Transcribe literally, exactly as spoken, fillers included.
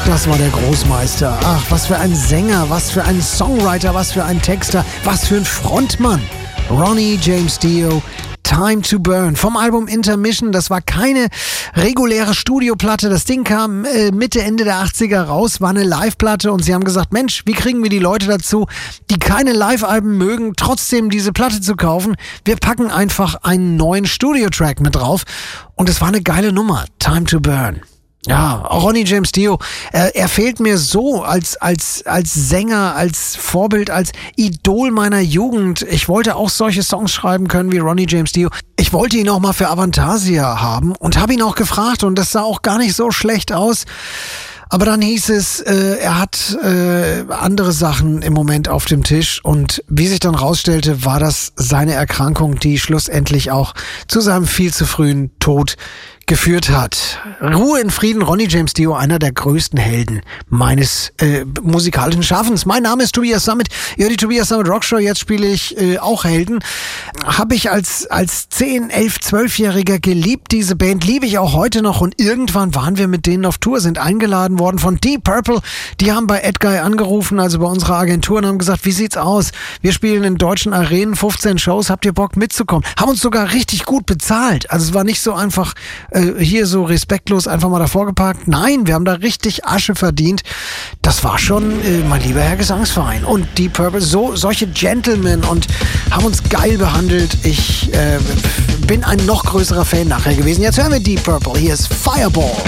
das war der Großmeister. Ach, was für ein Sänger, was für ein Songwriter, was für ein Texter, was für ein Frontmann. Ronnie James Dio, Time to Burn. Vom Album Intermission, das war keine reguläre Studioplatte. Das Ding kam äh, Mitte, Ende der achtziger raus, war eine Live-Platte und sie haben gesagt, Mensch, wie kriegen wir die Leute dazu, die keine Live-Alben mögen, trotzdem diese Platte zu kaufen? Wir packen einfach einen neuen Studio-Track mit drauf und es war eine geile Nummer, Time to Burn. Ja, Ronnie James Dio, äh, er fehlt mir so als als als Sänger, als Vorbild, als Idol meiner Jugend. Ich wollte auch solche Songs schreiben können wie Ronnie James Dio. Ich wollte ihn auch mal für Avantasia haben und habe ihn auch gefragt und das sah auch gar nicht so schlecht aus. Aber dann hieß es, äh, er hat äh, andere Sachen im Moment auf dem Tisch und wie sich dann rausstellte, war das seine Erkrankung, die schlussendlich auch zu seinem viel zu frühen Tod geführt hat. Ruhe in Frieden, Ronnie James Dio, einer der größten Helden meines äh, musikalischen Schaffens. Mein Name ist Tobias Sammet. Ja, die Tobias Sammet Rockshow. Jetzt spiele ich äh, auch Helden. Habe ich als als zehn, elf, zwölfjähriger geliebt. Diese Band liebe ich auch heute noch. Und irgendwann waren wir mit denen auf Tour, sind eingeladen worden von Deep Purple. Die haben bei Ed Guy angerufen, also bei unserer Agentur, und haben gesagt, wie sieht's aus? Wir spielen in deutschen Arenen fünfzehn Shows. Habt ihr Bock mitzukommen? Haben uns sogar richtig gut bezahlt. Also es war nicht so einfach äh, hier so respektlos einfach mal davor geparkt. Nein, wir haben da richtig Asche verdient. Das war schon äh, mein lieber Herr Gesangsverein. Und Deep Purple, so solche Gentlemen und haben uns geil behandelt. Ich äh, bin ein noch größerer Fan nachher gewesen. Jetzt hören wir Deep Purple. Hier ist Fireball.